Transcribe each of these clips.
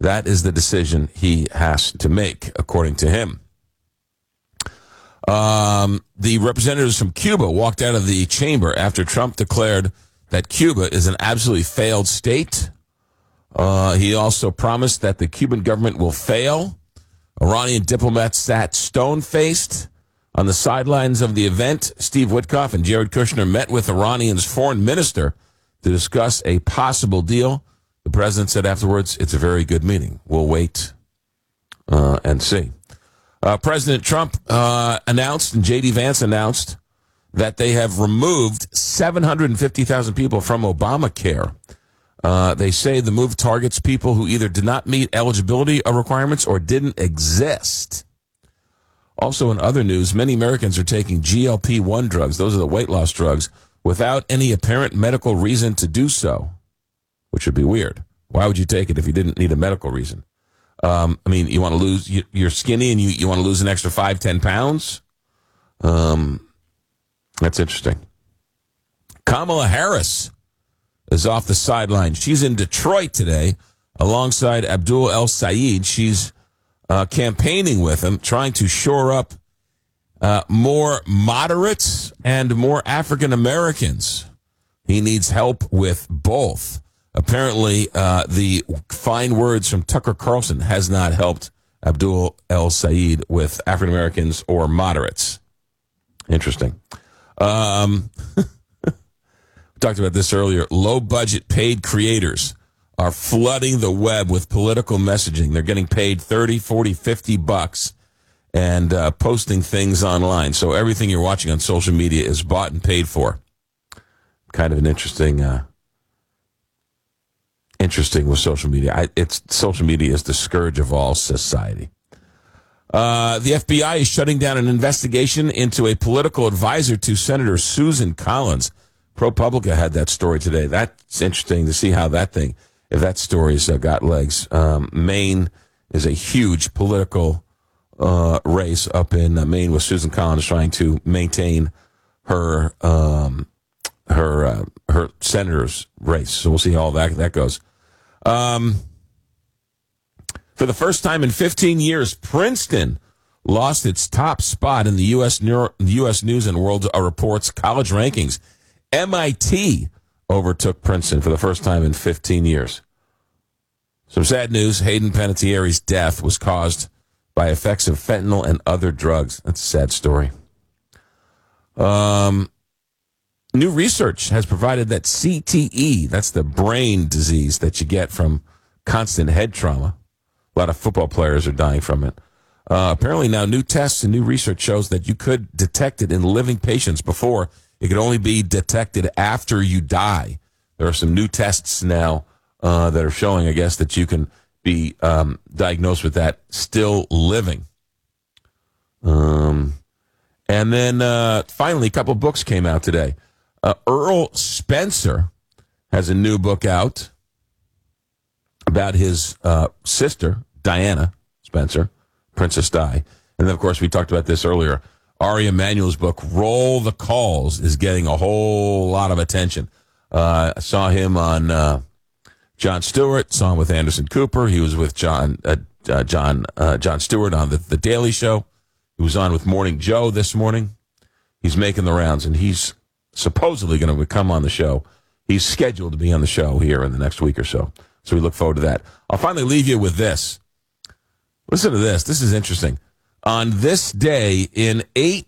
That is the decision he has to make, according to him. The representatives from Cuba walked out of the chamber after Trump declared that Cuba is an absolutely failed state. He also promised that the Cuban government will fail. Iranian diplomats sat stone-faced on the sidelines of the event. Steve Witkoff and Jared Kushner met with Iranian's foreign minister to discuss a possible deal. The president said afterwards, it's a very good meeting. We'll wait and see. President Trump announced, and J.D. Vance announced, that they have removed 750,000 people from Obamacare. They say the move targets people who either did not meet eligibility requirements or didn't exist. Also in other news, many Americans are taking GLP-1 drugs, those are the weight loss drugs, without any apparent medical reason to do so, which would be weird. Why would you take it if you didn't need a medical reason? I mean, you want to lose, you're skinny and you want to lose an extra 5-10 pounds? That's interesting. Kamala Harris is off the sideline. She's in Detroit today alongside Abdul El Sayed. She's campaigning with him, trying to shore up more moderates and more African Americans. He needs help with both. Apparently, the fine words from Tucker Carlson has not helped Abdul El Sayed with African Americans or moderates. Interesting. We talked about this earlier. Low-budget paid creators are flooding the web with political messaging. They're getting paid $30, $40, $50 and posting things online. So everything you're watching on social media is bought and paid for. Kind of an interesting with social media. Social media is the scourge of all society. The FBI is shutting down an investigation into a political advisor to Senator Susan Collins. ProPublica had that story today. That's interesting to see how if that story's got legs. Maine is a huge political race up in Maine with Susan Collins trying to maintain her senator's race. So we'll see how all that goes. For the first time in 15 years, Princeton lost its top spot in the U.S. News and World Report's college rankings. MIT overtook Princeton for the first time in 15 years. Some sad news. Hayden Panettiere's death was caused by effects of fentanyl and other drugs. That's a sad story. New research has provided that CTE, that's the brain disease that you get from constant head trauma. A lot of football players are dying from it. Apparently now new tests and new research shows that you could detect it in living patients before. It could only be detected after you die. There are some new tests now that are showing, I guess, that you can be diagnosed with that still living. And then finally, a couple books came out today. Earl Spencer has a new book out about his sister, Diana Spencer, Princess Di. And then, of course, we talked about this earlier. Ari Emanuel's book, Roll the Calls, is getting a whole lot of attention. I saw him on Jon Stewart, saw him with Anderson Cooper. He was with Jon Stewart on the Daily Show. He was on with Morning Joe this morning. He's making the rounds, and he's supposedly going to come on the show. He's scheduled to be on the show here in the next week or so. So we look forward to that. I'll finally leave you with this. Listen to this. This is interesting. On this day in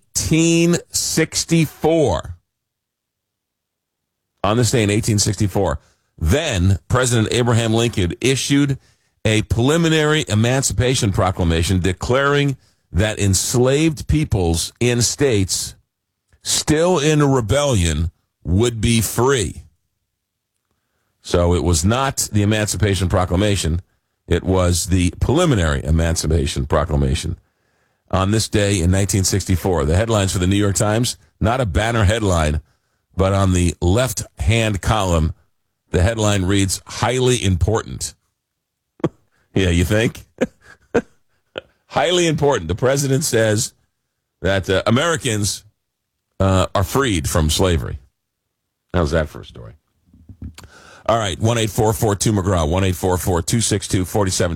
1864, then President Abraham Lincoln issued a preliminary emancipation proclamation declaring that enslaved peoples in states still in rebellion would be free. So it was not the Emancipation Proclamation. It was the preliminary Emancipation Proclamation. On this day in 1964, the headlines for the New York Times, not a banner headline, but on the left-hand column, the headline reads, highly important. Yeah, you think? Highly important. The president says that Americans are freed from slavery. How's that for a story? All right, 1-844-2-McGraw, 1-844-262-47.